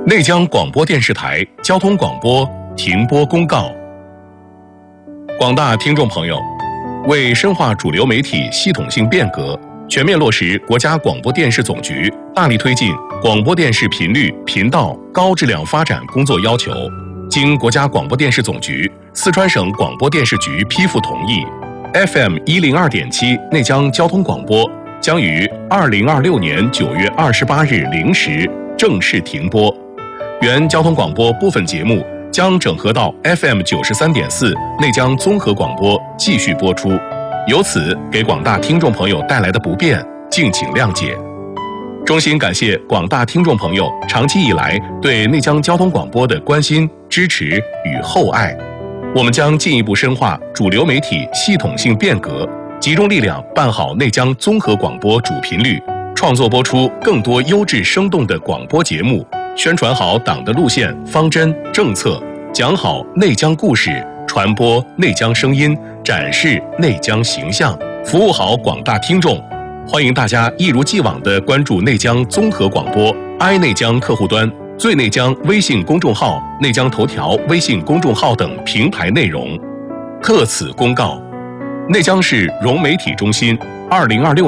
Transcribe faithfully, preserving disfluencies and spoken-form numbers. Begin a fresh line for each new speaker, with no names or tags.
内江广播电视台交通广播停播公告。广大听众朋友，为深化主流媒体系统性变革，全面落实国家广播电视总局大力推进广播电视频率、频道高质量发展工作要求，经国家广播电视总局、四川省广播电视局批复同意 ，F M 一零二点七内江交通广播将于二零二六年九月二十八日零时正式停播。原交通广播部分节目将整合到 F M 九十三点四内江综合广播继续播出，由此给广大听众朋友带来的不便，敬请谅解。衷心感谢广大听众朋友长期以来对内江交通广播的关心、支持与厚爱。我们将进一步深化主流媒体系统性变革，集中力量办好内江综合广播主频率，创作播出更多优质生动的广播节目，宣传好党的路线、方针、政策，讲好内江故事，传播内江声音，展示内江形象，服务好广大听众。欢迎大家一如既往地关注内江综合广播、i 内江客户端、最内江微信公众号、内江头条微信公众号等平台内容。特此公告，内江市融媒体中心二零二六